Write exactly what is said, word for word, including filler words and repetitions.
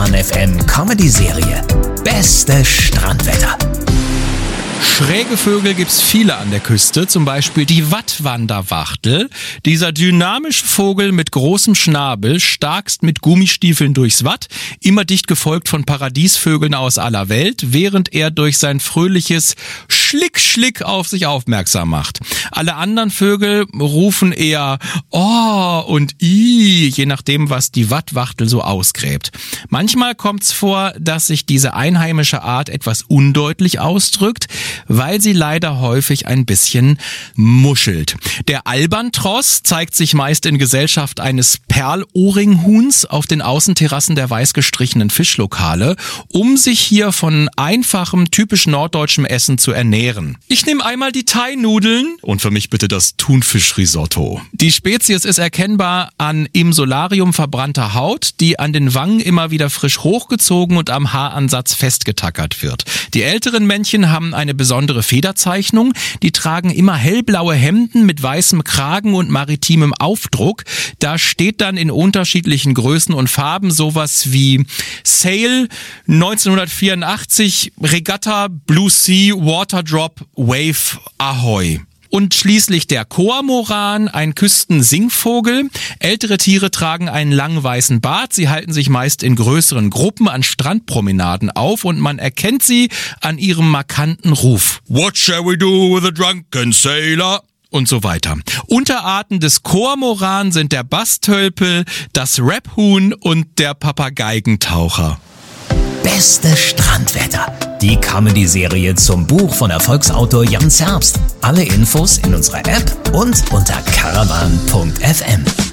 Caravan F M Comedy-Serie. Beste Strandwetter. Schräge Vögel gibt's viele an der Küste, zum Beispiel die Wattwanderwachtel. Dieser dynamische Vogel mit großem Schnabel, starkst mit Gummistiefeln durchs Watt, immer dicht gefolgt von Paradiesvögeln aus aller Welt, während er durch sein fröhliches Schlick, Schlick auf sich aufmerksam macht. Alle anderen Vögel rufen eher Oh und I, je nachdem, was die Wattwachtel so ausgräbt. Manchmal kommt's vor, dass sich diese einheimische Art etwas undeutlich ausdrückt, weil sie leider häufig ein bisschen muschelt. Der Albatros zeigt sich meist in Gesellschaft eines Perlohrringhuhns auf den Außenterrassen der weiß gestrichenen Fischlokale, um sich hier von einfachem, typisch norddeutschem Essen zu ernähren. Ich nehme einmal die Thai-Nudeln und für mich bitte das Thunfischrisotto. Die Spezies ist erkennbar an im Solarium verbrannter Haut, die an den Wangen immer wieder frisch hochgezogen und am Haaransatz festgetackert wird. Die älteren Männchen haben eine besondere Federzeichnung. Die tragen immer hellblaue Hemden mit weißem Kragen und maritimem Aufdruck. Da steht dann in unterschiedlichen Größen und Farben sowas wie Sail neunzehnhundertvierundachtzig, Regatta, Blue Sea, Waterdrop, Wave, Ahoy. Und schließlich der Kormoran, ein Küstensingvogel. Ältere Tiere tragen einen langen weißen Bart. Sie halten sich meist in größeren Gruppen an Strandpromenaden auf und man erkennt sie an ihrem markanten Ruf. What shall we do with a drunken sailor? Und so weiter. Unterarten des Kormoran sind der Bastölpel, das Raphuhn und der Papageigentaucher. Beste Strandwetter. Die Comedy-Serie zum Buch von Erfolgsautor Jan Zerbst. Alle Infos in unserer App und unter caravan punkt f m.